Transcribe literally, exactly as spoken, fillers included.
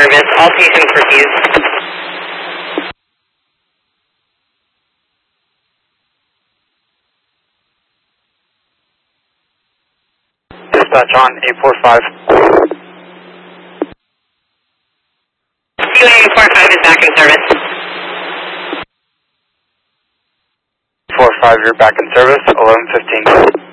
service. All patients refused. Dispatch on eight four five. C U A eight four five is back in service. four five, you're back in service, eleven fifteen.